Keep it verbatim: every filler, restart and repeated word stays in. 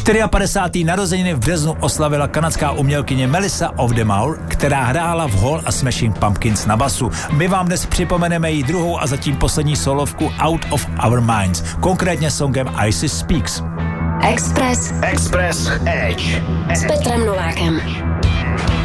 padesátého čtvrtého narozeniny v březnu oslavila kanadská umělkyně Melissa of the Moor, která hrála v Hall a Smashing Pumpkins na basu. My vám dnes připomeneme její druhou a zatím poslední solovku Out of Our Minds, konkrétně songem Isis Speaks. Express. Express Edge. S Petrem Novákem.